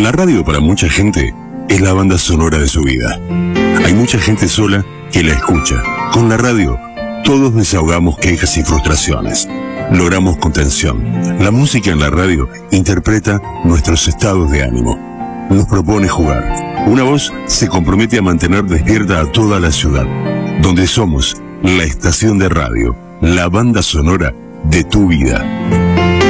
La radio para mucha gente es la banda sonora de su vida. Hay mucha gente sola que la escucha. Con la radio, todos desahogamos quejas y frustraciones. Logramos contención. La música en la radio interpreta nuestros estados de ánimo. Nos propone jugar. Una voz se compromete a mantener despierta a toda la ciudad. Donde somos la estación de radio, la banda sonora de tu vida.